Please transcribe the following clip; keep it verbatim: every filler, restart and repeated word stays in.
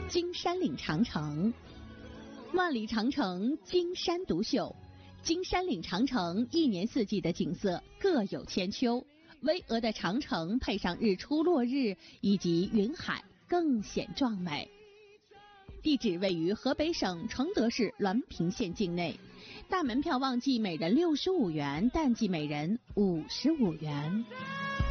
金山岭长城，万里长城金山独秀。金山岭长城一年四季的景色各有千秋，巍峨的长城配上日出落日以及云海，更显壮美。地址位于河北省承德市滦平县境内，大门票旺季每人六十五元，淡季每人五十五元。